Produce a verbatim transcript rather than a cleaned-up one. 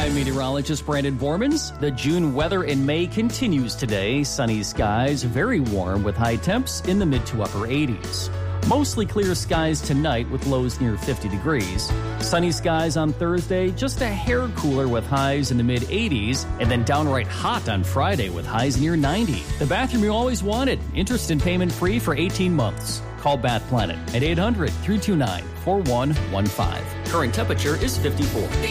I'm meteorologist Brandon Bormans. The June weather in May continues today. Sunny skies, very warm with high temps in the mid to upper eighties. Mostly clear skies tonight with lows near fifty degrees. Sunny skies on Thursday, just a hair cooler with highs in the mid eighties, and then downright hot on Friday with highs near ninety. The bathroom you always wanted. Interest and payment free for eighteen months. Call Bath Planet at eight hundred, three two nine, four one one five. Current temperature is fifty-four.